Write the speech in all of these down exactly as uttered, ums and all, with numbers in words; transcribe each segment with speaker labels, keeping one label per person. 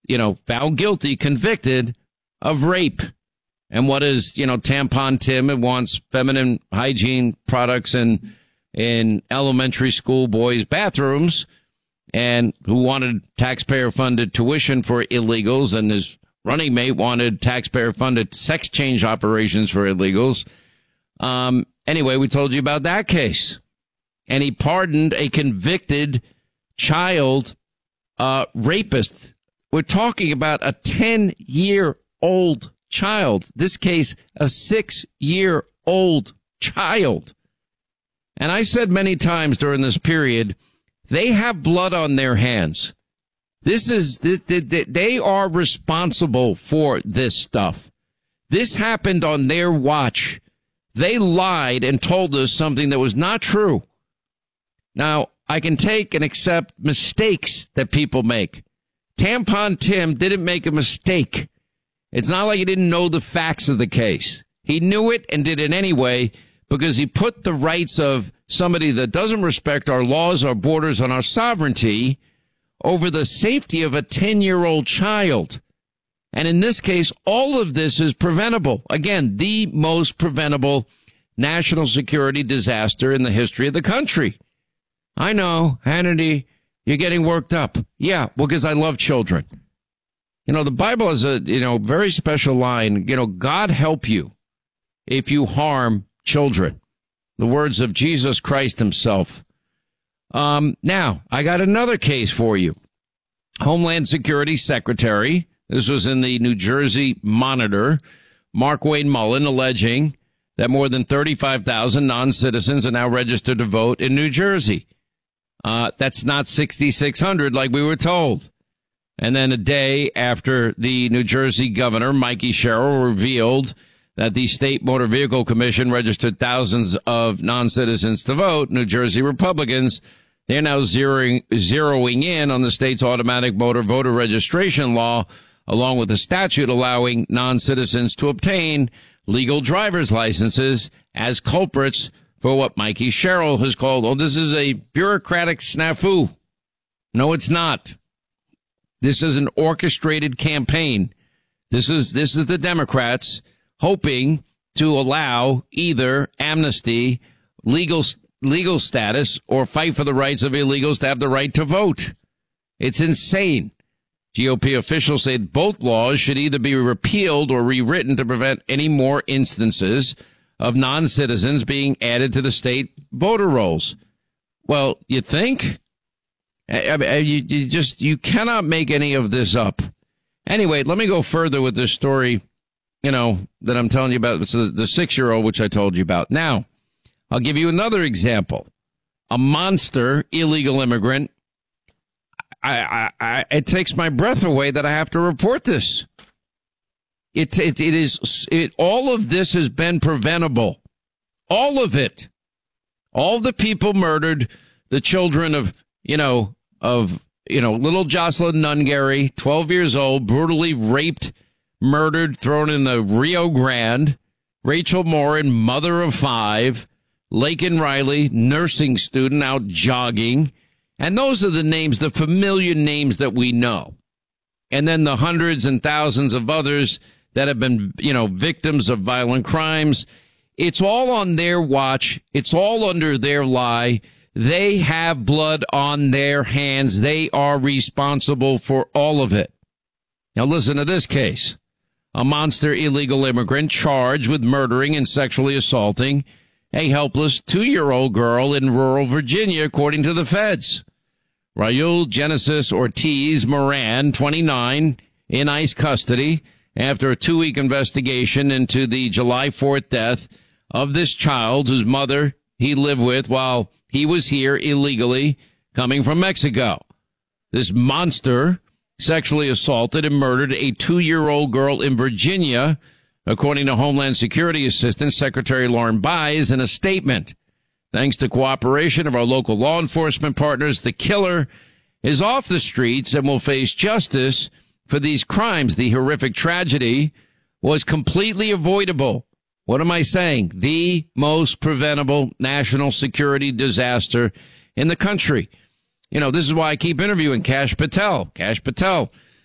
Speaker 1: you know, found guilty, convicted of rape. And what is, you know, Tampon Tim, and wants feminine hygiene products in, in elementary school boys' bathrooms, and who wanted taxpayer-funded tuition for illegals, and his running mate wanted taxpayer-funded sex change operations for illegals. Um, anyway, we told you about that case. And he pardoned a convicted child uh, rapist. We're talking about a ten-year-old child. This case, a six-year-old child. And I said many times during this period, they have blood on their hands. This is, they are responsible for this stuff. This happened on their watch. They lied and told us something that was not true. Now, I can take and accept mistakes that people make. Tampon Tim didn't make a mistake. It's not like he didn't know the facts of the case. He knew it and did it anyway because he put the rights of somebody that doesn't respect our laws, our borders, and our sovereignty over the safety of a ten-year-old child. And in this case, all of this is preventable. Again, the most preventable national security disaster in the history of the country. I know, Hannity, you're getting worked up. Yeah, well, because I love children. You know, the Bible has a, you know, very special line, you know, God help you if you harm children. The words of Jesus Christ himself. Um, now, I got another case for you. Homeland Security Secretary, this was in the New Jersey Monitor, Markwayne Mullin, alleging that more than thirty-five thousand non-citizens are now registered to vote in New Jersey. Uh, that's not sixty-six hundred like we were told. And then a day after the New Jersey governor, Mikey Sherrill, revealed that the State Motor Vehicle Commission registered thousands of non-citizens to vote, New Jersey Republicans, they're now zeroing, zeroing in on the state's automatic motor voter registration law, along with a statute allowing non-citizens to obtain legal driver's licenses as culprits for what Mikey Sherrill has called, oh, this is a bureaucratic snafu. No, it's not. This is an orchestrated campaign. This is, this is the Democrats hoping to allow either amnesty, legal, legal status, or fight for the rights of illegals to have the right to vote. It's insane. G O P officials say both laws should either be repealed or rewritten to prevent any more instances of non-citizens being added to the state voter rolls. Well, you think? I mean, you, you just, you cannot make any of this up. Anyway, let me go further with this story, you know, that I'm telling you about. It's the, the six-year-old, which I told you about. Now, I'll give you another example. A monster illegal immigrant. I, I, I, it takes my breath away that I have to report this. It, it, it is, it, all of this has been preventable. All of it. All the people murdered, the children of, you know, of, you know, little Jocelyn Nungary, twelve years old, brutally raped, murdered, thrown in the Rio Grande. Rachel Morin, mother of five. Laken Riley, nursing student, out jogging. And those are the names, the familiar names that we know. And then the hundreds and thousands of others that have been, you know, victims of violent crimes. It's all on their watch. It's all under their lie. They have blood on their hands. They are responsible for all of it. Now listen to this case. A monster illegal immigrant charged with murdering and sexually assaulting a helpless two-year-old girl in rural Virginia, according to the feds. Raul Genesis Ortiz Moran, twenty-nine, in ICE custody after a two-week investigation into the July fourth death of this child whose mother he lived with while he was here illegally coming from Mexico. This monster sexually assaulted and murdered a two-year-old girl in Virginia, according to Homeland Security Assistant Secretary Lauren Bies in a statement. Thanks to cooperation of our local law enforcement partners, the killer is off the streets and will face justice for these crimes. The horrific tragedy was completely avoidable. What am I saying? The most preventable national security disaster in the country. You know, this is why I keep interviewing Kash Patel. Kash Patel,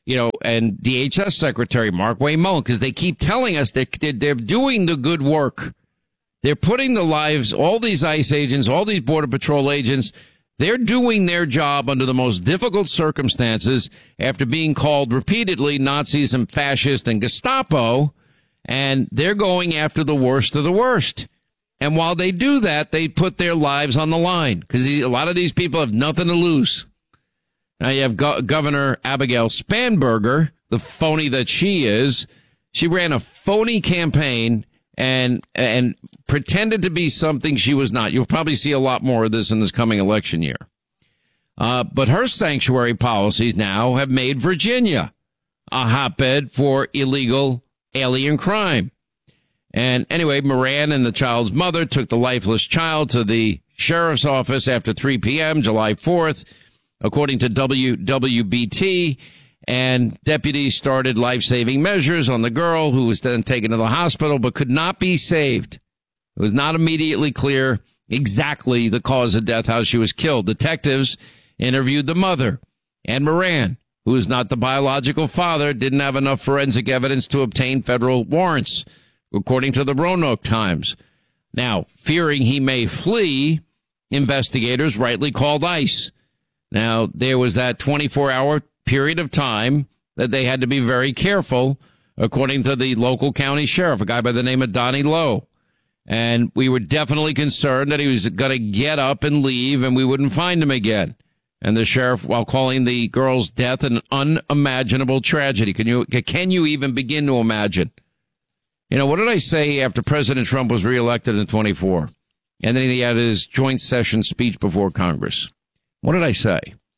Speaker 1: you know, and D H S Secretary Markwayne Mullin, because they keep telling us that they're, they're doing the good work. They're putting the lives, all these ICE agents, all these Border Patrol agents, they're doing their job under the most difficult circumstances after being called repeatedly Nazis and fascists and Gestapo, and they're going after the worst of the worst. And while they do that, they put their lives on the line because a lot of these people have nothing to lose. Now you have Go- Governor Abigail Spanberger, the phony that she is. She ran a phony campaign and and pretended to be something she was not. You'll probably see a lot more of this in this coming election year. Uh, but her sanctuary policies now have made Virginia a hotbed for illegal alien crime. And anyway, Moran and the child's mother took the lifeless child to the sheriff's office after three p.m. July fourth, according to W W B T. And deputies started life-saving measures on the girl, who was then taken to the hospital but could not be saved. It was not immediately clear exactly the cause of death, how she was killed. Detectives interviewed the mother, and Moran, who is not the biological father, didn't have enough forensic evidence to obtain federal warrants, according to the Roanoke Times. Now, fearing he may flee, investigators rightly called ICE. Now, there was that twenty-four hour period of time that they had to be very careful, according to the local county sheriff, a guy by the name of Donnie Lowe. And we were definitely concerned that he was going to get up and leave and we wouldn't find him again. And the sheriff, while calling the girl's death an unimaginable tragedy. Can you, can you even begin to imagine? You know, what did I say after President Trump was reelected in twenty-four? And then he had his joint session speech before Congress. What did I say?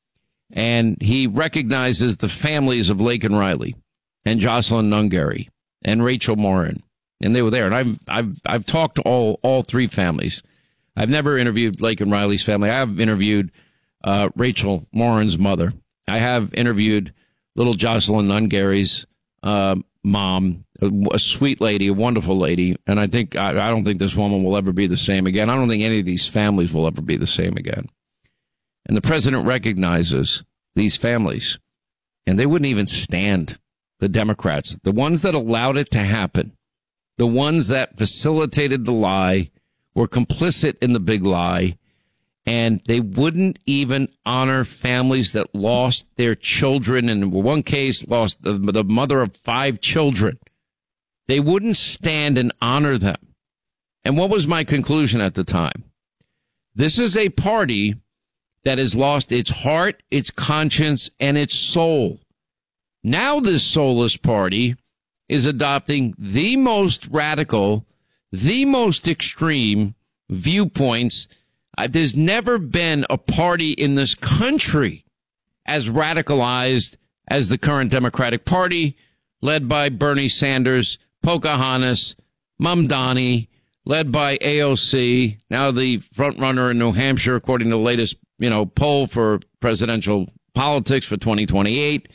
Speaker 1: And he recognizes the families of Laken Riley and Jocelyn Nungary and Rachel Morin. And they were there. And I've, I've, I've talked to all, all three families. I've never interviewed Laken Riley's family. I have interviewed, uh, Rachel Morin's mother. I have interviewed little Jocelyn Nungary's, uh, mom, a, a sweet lady, a wonderful lady. And I think, I, I don't think this woman will ever be the same again. I don't think any of these families will ever be the same again. And the president recognizes these families, and they wouldn't even stand the Democrats, the ones that allowed it to happen, the ones that facilitated the lie, were complicit in the big lie, and they wouldn't even honor families that lost their children, and in one case lost the, the mother of five children. They wouldn't stand and honor them. And what was my conclusion at the time? This is a party that has lost its heart, its conscience, and its soul. Now this soulless party is adopting the most radical, the most extreme viewpoints. Uh, there's never been a party in this country as radicalized as the current Democratic Party, led by Bernie Sanders, Pocahontas, Mamdani, led by A O C, now the front runner in New Hampshire, according to the latest you know, poll for presidential politics for twenty twenty-eight.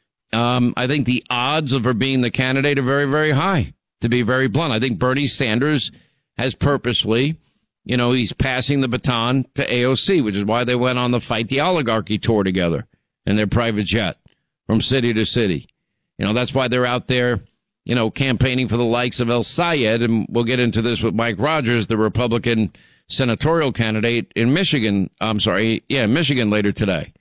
Speaker 1: Um, I think the odds of her being the candidate are very, very high, to be very blunt. I think Bernie Sanders has purposely, you know, he's passing the baton to A O C, which is why they went on the Fight the Oligarchy tour together in their private jet from city to city. You know, that's why they're out there, you know, campaigning for the likes of El Sayed. And we'll get into this with Mike Rogers, the Republican senatorial candidate in Michigan. I'm sorry. Yeah, Michigan later today.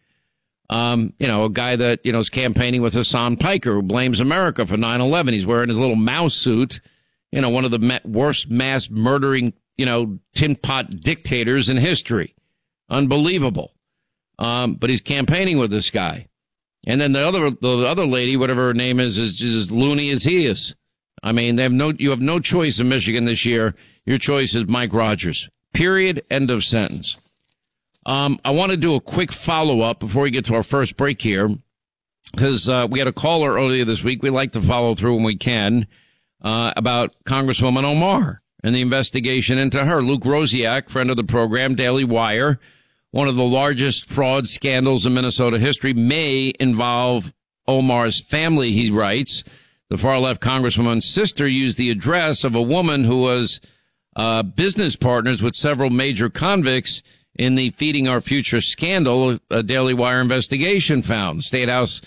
Speaker 1: Um, you know, a guy that, you know, is campaigning with Hassan Piker, who blames America for nine eleven. He's wearing his little mouse suit, you know, one of the ma- worst mass murdering, you know, tin pot dictators in history. Unbelievable. Um, but he's campaigning with this guy. And then the other, the other lady, whatever her name is, is just as loony as he is. I mean, they have no, you have no choice in Michigan this year. Your choice is Mike Rogers. Period. End of sentence. Um, I want to do a quick follow-up before we get to our first break here, because uh, we had a caller earlier this week. We like to follow through when we can uh, about Congresswoman Omar and the investigation into her. Luke Rosiak, friend of the program, Daily Wire, one of the largest fraud scandals in Minnesota history, may involve Omar's family, he writes. The far-left congresswoman's sister used the address of a woman who was uh, business partners with several major convicts in the Feeding Our Future scandal, a Daily Wire investigation found. State House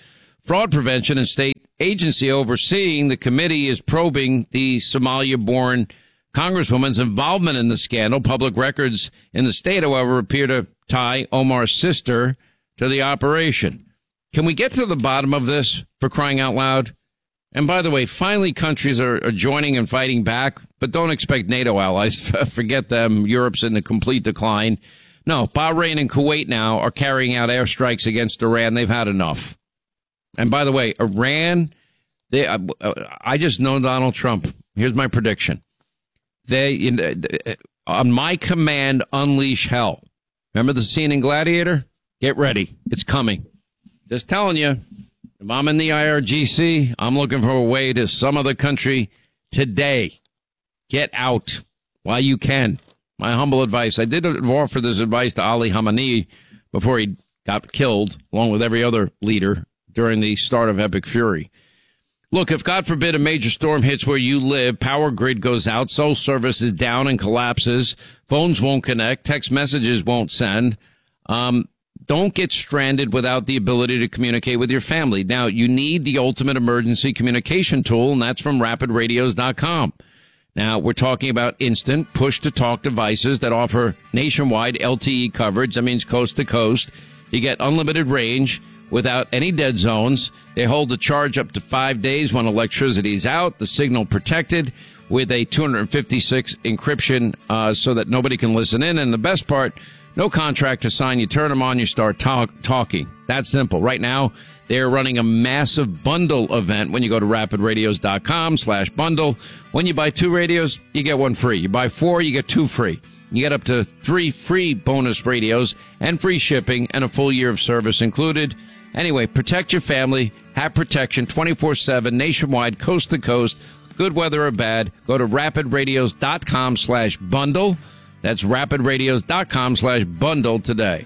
Speaker 1: Fraud Prevention and state agency overseeing the committee is probing the Somalia-born Congresswoman's involvement in the scandal. Public records in the state, however, appear to tie Omar's sister to the operation. Can we get to the bottom of this, for crying out loud? And by the way, finally, countries are, are joining and fighting back, but don't expect NATO allies. Forget them. Europe's in a complete decline. No, Bahrain and Kuwait now are carrying out airstrikes against Iran. They've had enough. And by the way, Iran, they, uh, I just know Donald Trump. Here's my prediction. They, you know, on my command, unleash hell. Remember the scene in Gladiator? Get ready. It's coming. Just telling you, if I'm in the I R G C, I'm looking for a way to some other country today. Get out while you can. My humble advice. I did offer this advice to Ali Khamenei before he got killed, along with every other leader during the start of Epic Fury. Look, if God forbid a major storm hits where you live, power grid goes out, cell service is down and collapses, phones won't connect, text messages won't send, um, don't get stranded without the ability to communicate with your family. Now, you need the ultimate emergency communication tool, and that's from rapid radios dot com. Now, we're talking about instant push-to-talk devices that offer nationwide L T E coverage. That means coast to coast. You get unlimited range without any dead zones. They hold the charge up to five days when electricity is out. The signal protected with a two hundred fifty-six encryption uh, so that nobody can listen in. And the best part, no contract to sign. You turn them on, you start talk, talking. That's simple. Right now, they're running a massive bundle event when you go to rapid radios dot com slash bundle. When you buy two radios, you get one free. You buy four, you get two free. You get up to three free bonus radios and free shipping and a full year of service included. Anyway, protect your family. Have protection twenty-four seven, nationwide, coast to coast, good weather or bad. Go to rapid radios dot com slash bundle. That's rapid radios dot com slash bundle today.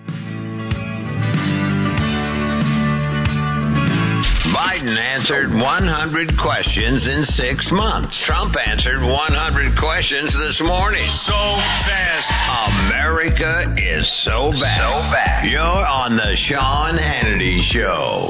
Speaker 2: Biden answered one hundred questions in six months. Trump answered one hundred questions this morning.
Speaker 3: So fast.
Speaker 2: America is so bad. So bad. You're on the Sean Hannity Show.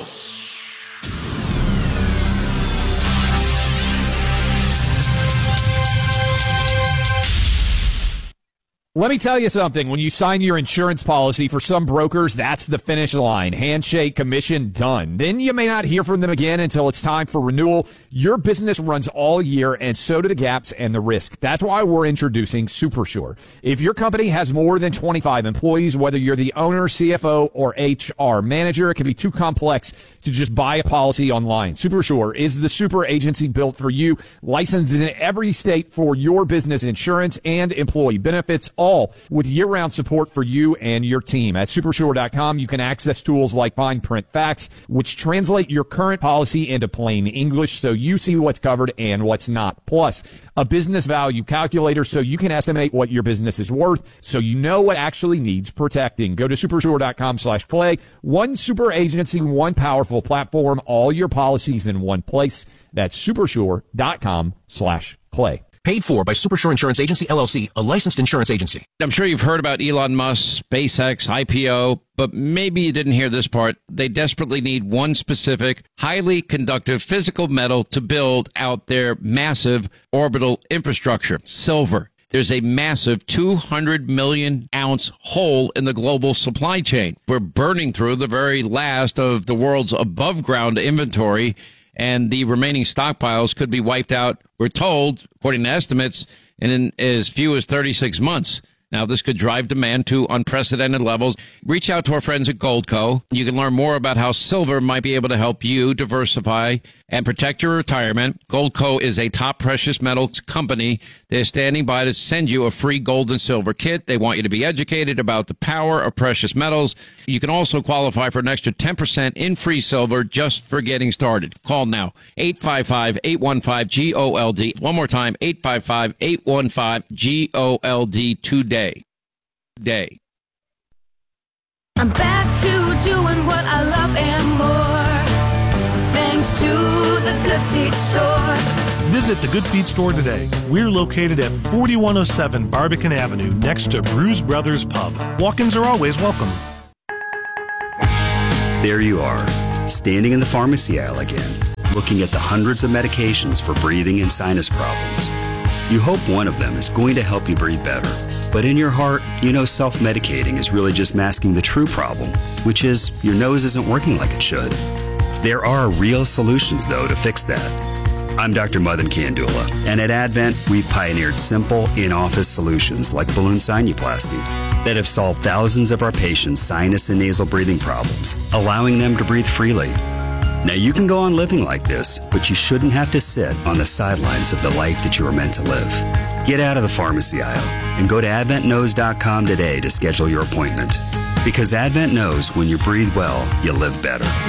Speaker 4: Let me tell you something. When you sign your insurance policy, for some brokers, that's the finish line. Handshake, commission, done. Then you may not hear from them again until it's time for renewal. Your business runs all year, and so do the gaps and the risk. That's why we're introducing SuperSure. If your company has more than twenty-five employees, whether you're the owner, C F O, or H R manager, it can be too complex to just buy a policy online. SuperSure is the super agency built for you, licensed in every state for your business insurance and employee benefits, all with year-round support for you and your team. At supersure dot com, you can access tools like fine print facts, which translate your current policy into plain English so you see what's covered and what's not. Plus, a business value calculator so you can estimate what your business is worth so you know what actually needs protecting. Go to supersure dot com slash clay. One super agency, one powerful platform, all your policies in one place. That's supersure dot com slash clay.
Speaker 5: Paid for by SuperSure Insurance Agency, L L C, a licensed insurance agency.
Speaker 1: I'm sure you've heard about Elon Musk, SpaceX, I P O, but maybe you didn't hear this part. They desperately need one specific, highly conductive physical metal to build out their massive orbital infrastructure, silver. There's a massive two hundred million ounce hole in the global supply chain. We're burning through the very last of the world's above ground inventory, and the remaining stockpiles could be wiped out, we're told, according to estimates, in as few as thirty-six months. Now, this could drive demand to unprecedented levels. Reach out to our friends at Goldco. You can learn more about how silver might be able to help you diversify and protect your retirement. Goldco is a top precious metals company. They're standing by to send you a free gold and silver kit. They want you to be educated about the power of precious metals. You can also qualify for an extra ten percent in free silver just for getting started. Call now, eight five five, eight one five, G O L D. One more time, eight five five, eight one five, G O L D today. Day.
Speaker 6: I'm back to doing what I love and more, thanks to the Good Feet Store.
Speaker 7: Visit the Good Feet Store today. We're located at forty-one oh seven Barbican Avenue, next to Bruise Brothers Pub. Walk-ins are always welcome.
Speaker 2: There you are,
Speaker 8: standing in the pharmacy aisle again, looking at the hundreds of medications for breathing and sinus problems. You hope one of them is going to help you breathe better. But in your heart, you know self-medicating is really just masking the true problem, which is your nose isn't working like it should. There are real solutions, though, to fix that. I'm Doctor Madan Kandula, and at Advent, we've pioneered simple, in-office solutions like balloon sinuplasty that have solved thousands of our patients' sinus and nasal breathing problems, allowing them to breathe freely. Now, you can go on living like this, but you shouldn't have to sit on the sidelines of the life that you were meant to live. Get out of the pharmacy aisle and go to advent knows dot com today to schedule your appointment. Because Advent knows when you breathe well, you live better.